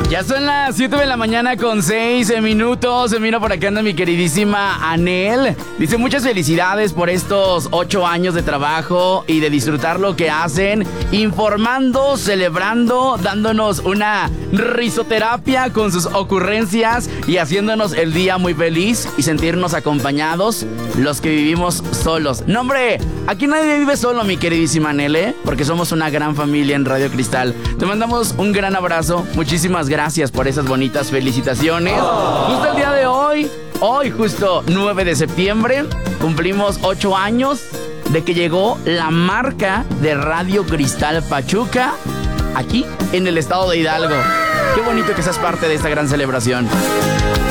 Ya son las 7 de la mañana con 6 minutos. Mira, por acá anda mi queridísima Anel. Dice muchas felicidades por estos 8 años de trabajo y de disfrutar lo que hacen, informando, celebrando, dándonos una risoterapia con sus ocurrencias y haciéndonos el día muy feliz y sentirnos acompañados los que vivimos solos. No, hombre, aquí nadie vive solo, mi queridísima Anel, ¿eh? Porque somos una gran familia en Radio Cristal. Te mandamos un gran abrazo. Muchísimas gracias por esas bonitas felicitaciones. Justo el día de hoy, justo 9 de septiembre, cumplimos 8 años de que llegó la marca de Radio Cristal Pachuca aquí en el estado de Hidalgo. Qué bonito que seas parte de esta gran celebración.